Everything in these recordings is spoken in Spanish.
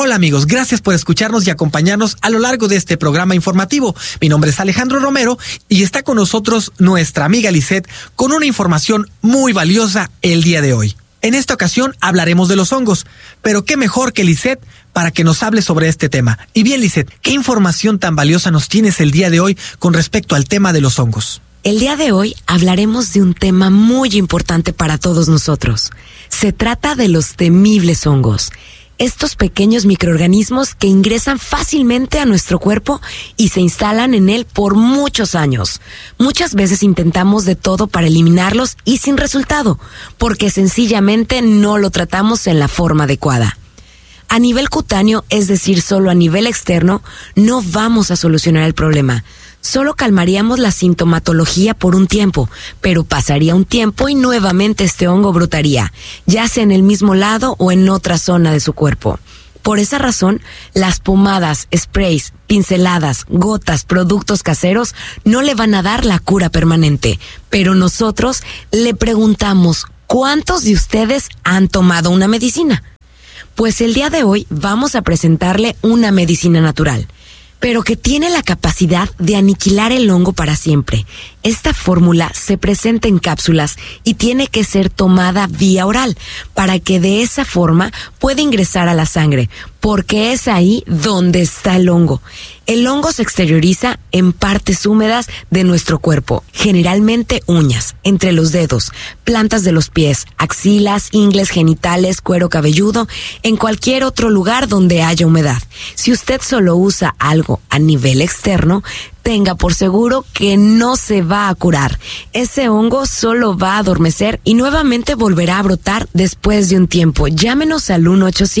Hola amigos, gracias por escucharnos y acompañarnos a lo largo de este programa informativo. Mi nombre es Alejandro Romero y está con nosotros nuestra amiga Lisette con una información muy valiosa el día de hoy. En esta ocasión hablaremos de los hongos, pero qué mejor que Lisette para que nos hable sobre este tema. Y bien, Lisette, ¿qué información tan valiosa nos tienes el día de hoy con respecto al tema de los hongos? El día de hoy hablaremos de un tema muy importante para todos nosotros. Se trata de los temibles hongos. Estos pequeños microorganismos que ingresan fácilmente a nuestro cuerpo y se instalan en él por muchos años. Muchas veces intentamos de todo para eliminarlos y sin resultado, porque sencillamente no lo tratamos en la forma adecuada. A nivel cutáneo, es decir, solo a nivel externo, no vamos a solucionar el problema. Solo calmaríamos la sintomatología por un tiempo, pero pasaría un tiempo y nuevamente este hongo brotaría, ya sea en el mismo lado o en otra zona de su cuerpo. Por esa razón, las pomadas, sprays, pinceladas, gotas, productos caseros no le van a dar la cura permanente. Pero nosotros le preguntamos, ¿cuántos de ustedes han tomado una medicina? Pues el día de hoy vamos a presentarle una medicina natural, pero que tiene la capacidad de aniquilar el hongo para siempre. Esta fórmula se presenta en cápsulas y tiene que ser tomada vía oral para que de esa forma pueda ingresar a la sangre, porque es ahí donde está el hongo. El hongo se exterioriza en partes húmedas de nuestro cuerpo, generalmente uñas, entre los dedos, plantas de los pies, axilas, ingles genitales, cuero cabelludo, en cualquier otro lugar donde haya humedad. Si usted solo usa algo a nivel externo, tenga por seguro que no se va a curar. Ese hongo solo va a adormecer y nuevamente volverá a brotar después de un tiempo. Llámenos al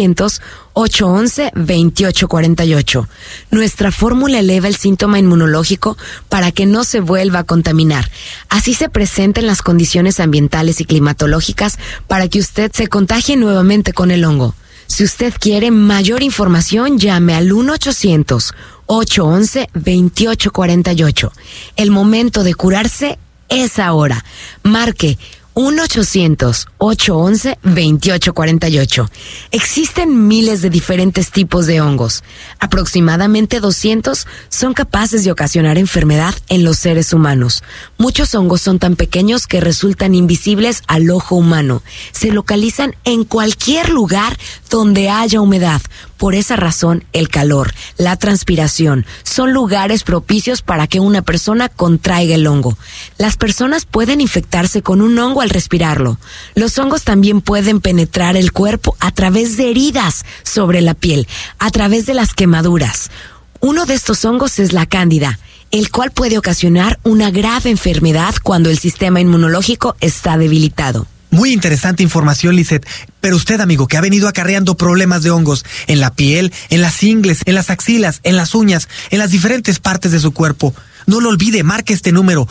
1-800-811-2848. Nuestra fórmula eleva el síntoma inmunológico para que no se vuelva a contaminar. Así se presenten las condiciones ambientales y climatológicas para que usted se contagie nuevamente con el hongo. Si usted quiere mayor información, llame al 1-800-811-2848. El momento de curarse es ahora. Marque 1-800-811-2848. Existen miles de diferentes tipos de hongos. Aproximadamente 200 son capaces de ocasionar enfermedad en los seres humanos. Muchos hongos son tan pequeños que resultan invisibles al ojo humano. Se localizan en cualquier lugar donde haya humedad. Por esa razón, el calor, la transpiración, son lugares propicios para que una persona contraiga el hongo. Las personas pueden infectarse con un hongo al respirarlo. Los hongos también pueden penetrar el cuerpo a través de heridas sobre la piel, a través de las quemaduras. Uno de estos hongos es la cándida, el cual puede ocasionar una grave enfermedad cuando el sistema inmunológico está debilitado. Muy interesante información, Lisette. Pero usted, amigo, que ha venido acarreando problemas de hongos en la piel, en las ingles, en las axilas, en las uñas, en las diferentes partes de su cuerpo, no lo olvide, marque este número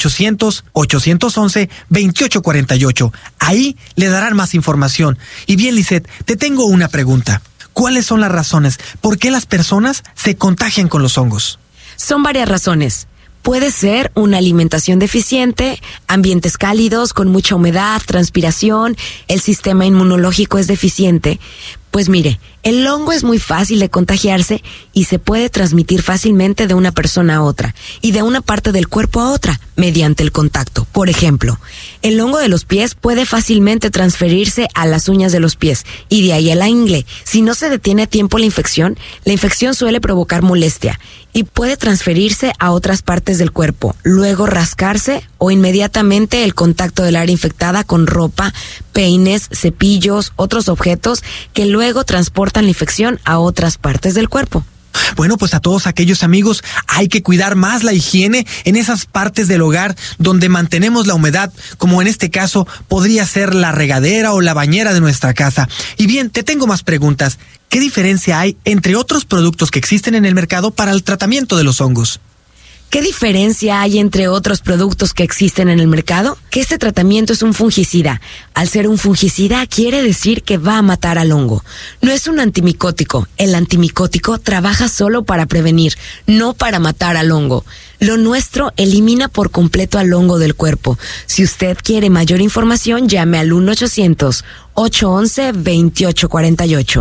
1-800-811-2848. Ahí le darán más información. Y bien, Lisette, te tengo una pregunta. ¿Cuáles son las razones por qué las personas se contagian con los hongos? Son varias razones. Puede ser una alimentación deficiente, ambientes cálidos con mucha humedad, transpiración, el sistema inmunológico es deficiente. Pues mire, el hongo es muy fácil de contagiarse y se puede transmitir fácilmente de una persona a otra y de una parte del cuerpo a otra mediante el contacto. Por ejemplo, el hongo de los pies puede fácilmente transferirse a las uñas de los pies y de ahí a la ingle. Si no se detiene a tiempo la infección suele provocar molestia y puede transferirse a otras partes del cuerpo, luego rascarse o inmediatamente el contacto del área infectada con ropa, peines, cepillos, otros objetos que luego transportan la infección a otras partes del cuerpo. Bueno, pues a todos aquellos amigos hay que cuidar más la higiene en esas partes del hogar donde mantenemos la humedad, como en este caso podría ser la regadera o la bañera de nuestra casa. Y bien, te tengo más preguntas. ¿Qué diferencia hay entre otros productos que existen en el mercado para el tratamiento de los hongos? ¿Qué diferencia hay entre otros productos que existen en el mercado? Que este tratamiento es un fungicida. Al ser un fungicida quiere decir que va a matar al hongo. No es un antimicótico. El antimicótico trabaja solo para prevenir, no para matar al hongo. Lo nuestro elimina por completo al hongo del cuerpo. Si usted quiere mayor información, llame al 1-800-811-2848.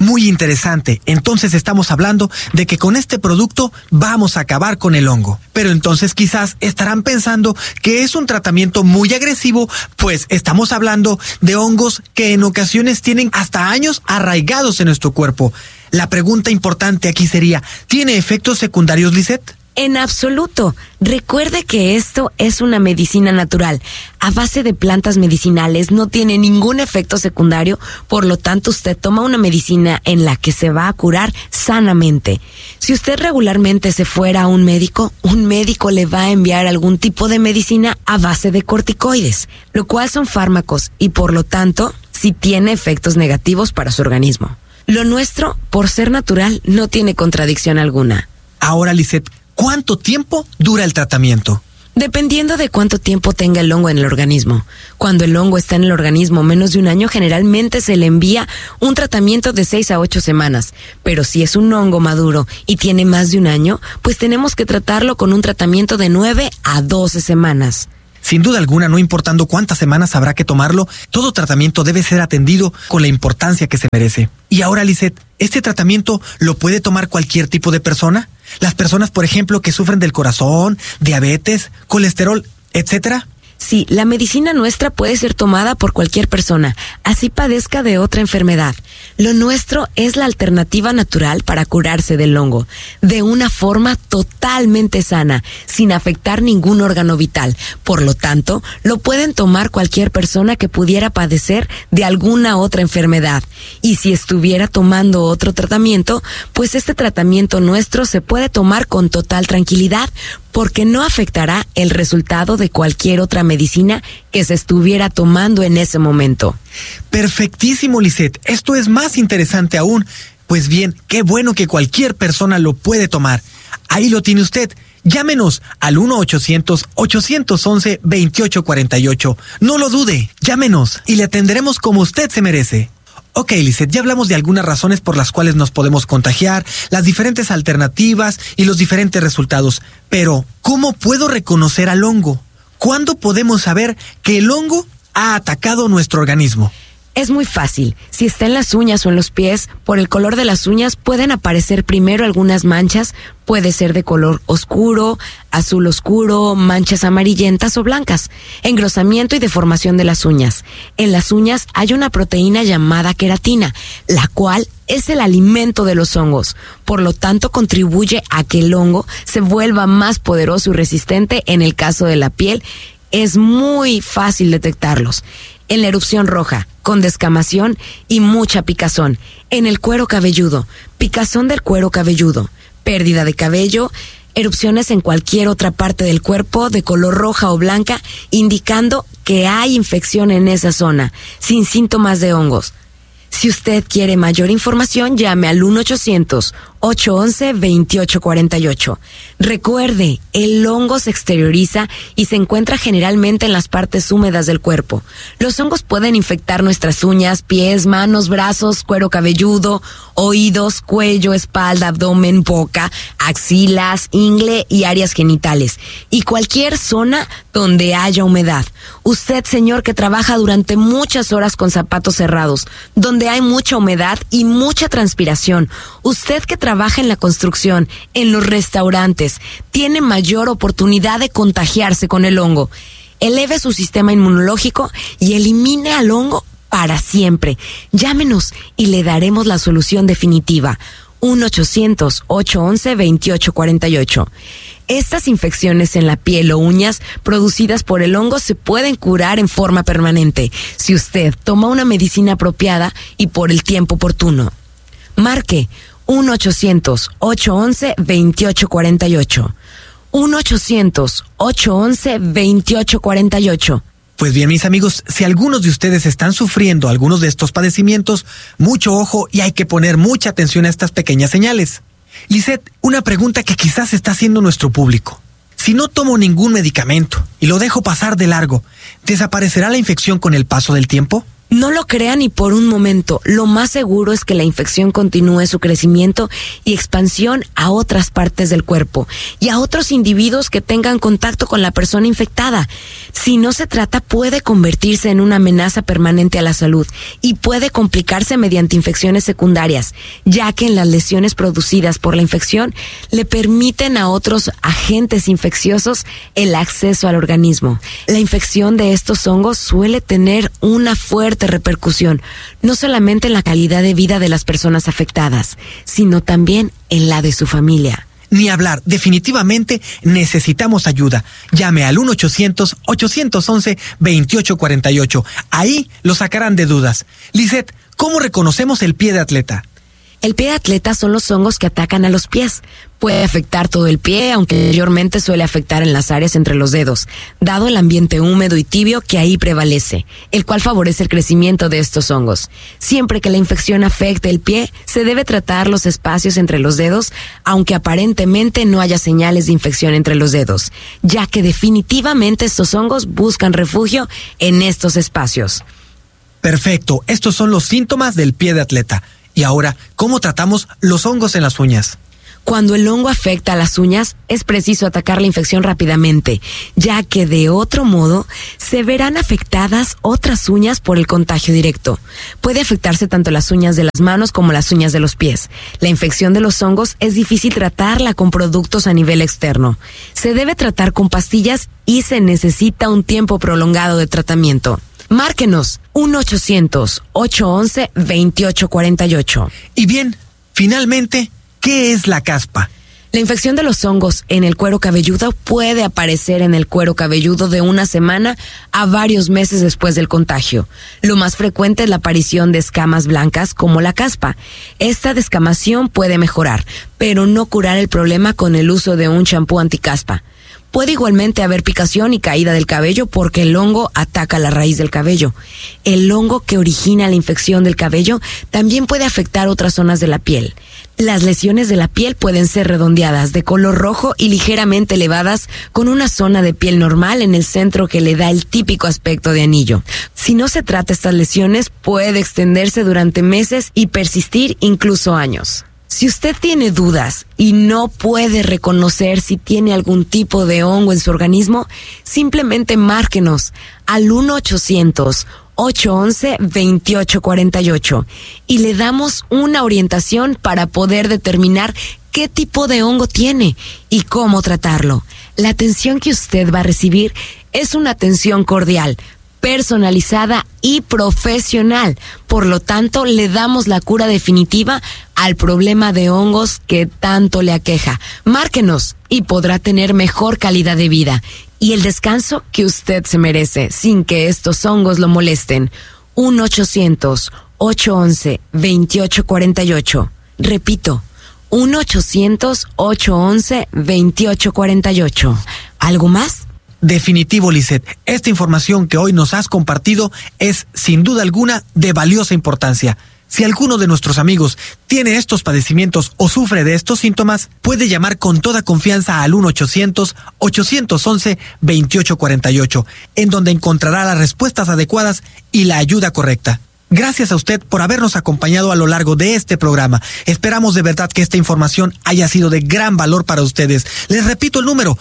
Muy interesante. Entonces estamos hablando de que con este producto vamos a acabar con el hongo. Pero entonces quizás estarán pensando que es un tratamiento muy agresivo, pues estamos hablando de hongos que en ocasiones tienen hasta años arraigados en nuestro cuerpo. La pregunta importante aquí sería, ¿tiene efectos secundarios, Lisette? En absoluto. Recuerde que esto es una medicina natural. A base de plantas medicinales, no tiene ningún efecto secundario, por lo tanto usted toma una medicina en la que se va a curar sanamente. Si usted regularmente se fuera a un médico le va a enviar algún tipo de medicina a base de corticoides, lo cual son fármacos y por lo tanto sí tiene efectos negativos para su organismo. Lo nuestro, por ser natural, no tiene contradicción alguna. Ahora, Lisette, ¿cuánto tiempo dura el tratamiento? Dependiendo de cuánto tiempo tenga el hongo en el organismo. Cuando el hongo está en el organismo menos de un año, generalmente se le envía un tratamiento de 6 a 8 semanas. Pero si es un hongo maduro y tiene más de un año, pues tenemos que tratarlo con un tratamiento de 9 a 12 semanas. Sin duda alguna, no importando cuántas semanas habrá que tomarlo, todo tratamiento debe ser atendido con la importancia que se merece. Y ahora, Lisette, ¿este tratamiento lo puede tomar cualquier tipo de persona? Las personas, por ejemplo, que sufren del corazón, diabetes, colesterol, etcétera. Sí, la medicina nuestra puede ser tomada por cualquier persona, así padezca de otra enfermedad. Lo nuestro es la alternativa natural para curarse del hongo, de una forma totalmente sana, sin afectar ningún órgano vital. Por lo tanto, lo pueden tomar cualquier persona que pudiera padecer de alguna otra enfermedad. Y si estuviera tomando otro tratamiento, pues este tratamiento nuestro se puede tomar con total tranquilidad, porque no afectará el resultado de cualquier otra medicina que se estuviera tomando en ese momento. Perfectísimo, Lisette. Esto es más interesante aún. Pues bien, qué bueno que cualquier persona lo puede tomar. Ahí lo tiene usted. Llámenos al 1-800-811-2848. No lo dude, llámenos y le atenderemos como usted se merece. Ok, Lisette, ya hablamos de algunas razones por las cuales nos podemos contagiar, las diferentes alternativas y los diferentes resultados. Pero, ¿cómo puedo reconocer al hongo? ¿Cuándo podemos saber que el hongo ha atacado nuestro organismo? Es muy fácil. Si está en las uñas o en los pies, por el color de las uñas pueden aparecer primero algunas manchas. Puede ser de color oscuro, azul oscuro, manchas amarillentas o blancas. Engrosamiento y deformación de las uñas. En las uñas hay una proteína llamada queratina, la cual es el alimento de los hongos. Por lo tanto, contribuye a que el hongo se vuelva más poderoso y resistente. En el caso de la piel, es muy fácil detectarlos. En la erupción roja, con descamación y mucha picazón. En el cuero cabelludo, picazón del cuero cabelludo, pérdida de cabello, erupciones en cualquier otra parte del cuerpo de color roja o blanca, indicando que hay infección en esa zona, sin síntomas de hongos. Si usted quiere mayor información, llame al 1-800-811-2848. Recuerde, el hongo se exterioriza y se encuentra generalmente en las partes húmedas del cuerpo. Los hongos pueden infectar nuestras uñas, pies, manos, brazos, cuero cabelludo, oídos, cuello, espalda, abdomen, boca, axilas, ingle y áreas genitales. Y cualquier zona donde haya humedad. Usted, señor, que trabaja durante muchas horas con zapatos cerrados, donde hay mucha humedad y mucha transpiración. Usted que trabaja en la construcción, en los restaurantes, tiene mayor oportunidad de contagiarse con el hongo. Eleve su sistema inmunológico y elimine al hongo para siempre. Llámenos y le daremos la solución definitiva. 1-800-811-2848. Estas infecciones en la piel o uñas producidas por el hongo se pueden curar en forma permanente si usted toma una medicina apropiada y por el tiempo oportuno. Marque 1-800-811-2848. 1-800-811-2848. Pues bien, mis amigos, si algunos de ustedes están sufriendo algunos de estos padecimientos, mucho ojo y hay que poner mucha atención a estas pequeñas señales. Lisette, una pregunta que quizás está haciendo nuestro público. Si no tomo ningún medicamento y lo dejo pasar de largo, ¿desaparecerá la infección con el paso del tiempo? No lo crean ni por un momento. Lo más seguro es que la infección continúe su crecimiento y expansión a otras partes del cuerpo y a otros individuos que tengan contacto con la persona infectada. Si no se trata, puede convertirse en una amenaza permanente a la salud y puede complicarse mediante infecciones secundarias, ya que en las lesiones producidas por la infección le permiten a otros agentes infecciosos el acceso al organismo. La infección de estos hongos suele tener una fuerte repercusión, no solamente en la calidad de vida de las personas afectadas, sino también en la de su familia. Ni hablar, definitivamente necesitamos ayuda. Llame al 1-800-811-2848. Ahí lo sacarán de dudas. Lisette, ¿cómo reconocemos el pie de atleta? El pie de atleta son los hongos que atacan a los pies. Puede afectar todo el pie, aunque mayormente suele afectar en las áreas entre los dedos, dado el ambiente húmedo y tibio que ahí prevalece, el cual favorece el crecimiento de estos hongos. Siempre que la infección afecte el pie, se debe tratar los espacios entre los dedos, aunque aparentemente no haya señales de infección entre los dedos, ya que definitivamente estos hongos buscan refugio en estos espacios. Perfecto, estos son los síntomas del pie de atleta. Y ahora, ¿cómo tratamos los hongos en las uñas? Cuando el hongo afecta a las uñas, es preciso atacar la infección rápidamente, ya que de otro modo se verán afectadas otras uñas por el contagio directo. Puede afectarse tanto las uñas de las manos como las uñas de los pies. La infección de los hongos es difícil tratarla con productos a nivel externo. Se debe tratar con pastillas y se necesita un tiempo prolongado de tratamiento. Márquenos 1-800-811-2848. Y bien, finalmente, ¿qué es la caspa? La infección de los hongos en el cuero cabelludo puede aparecer en el cuero cabelludo de una semana a varios meses después del contagio. Lo más frecuente es la aparición de escamas blancas como la caspa. Esta descamación puede mejorar, pero no curar el problema con el uso de un champú anticaspa. Puede igualmente haber picación y caída del cabello porque el hongo ataca la raíz del cabello. El hongo que origina la infección del cabello también puede afectar otras zonas de la piel. Las lesiones de la piel pueden ser redondeadas, de color rojo y ligeramente elevadas, con una zona de piel normal en el centro que le da el típico aspecto de anillo. Si no se trata estas lesiones, puede extenderse durante meses y persistir incluso años. Si usted tiene dudas y no puede reconocer si tiene algún tipo de hongo en su organismo, simplemente márquenos al 1-800-811-2848 y le damos una orientación para poder determinar qué tipo de hongo tiene y cómo tratarlo. La atención que usted va a recibir es una atención cordial, personalizada y profesional. Por lo tanto, le damos la cura definitiva al problema de hongos que tanto le aqueja. Márquenos y podrá tener mejor calidad de vida y el descanso que usted se merece sin que estos hongos lo molesten. 1-800-811-2848. Repito, 1-800-811-2848. ¿Algo más? Definitivo, Lisette. Esta información que hoy nos has compartido es, sin duda alguna, de valiosa importancia. Si alguno de nuestros amigos tiene estos padecimientos o sufre de estos síntomas, puede llamar con toda confianza al 1-800-811-2848, en donde encontrará las respuestas adecuadas y la ayuda correcta. Gracias a usted por habernos acompañado a lo largo de este programa. Esperamos de verdad que esta información haya sido de gran valor para ustedes. Les repito el número,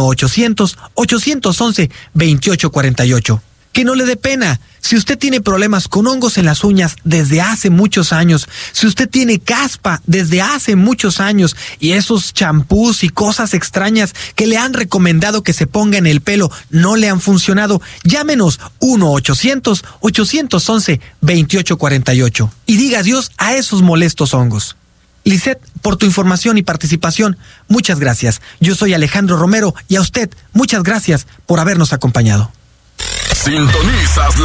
1-800-811-2848. Que no le dé pena. Si usted tiene problemas con hongos en las uñas desde hace muchos años, si usted tiene caspa desde hace muchos años y esos champús y cosas extrañas que le han recomendado que se ponga en el pelo no le han funcionado, llámenos 1-800-811-2848 y diga adiós a esos molestos hongos. Lisette, por tu información y participación, muchas gracias. Yo soy Alejandro Romero y a usted, muchas gracias por habernos acompañado. Sintonizas la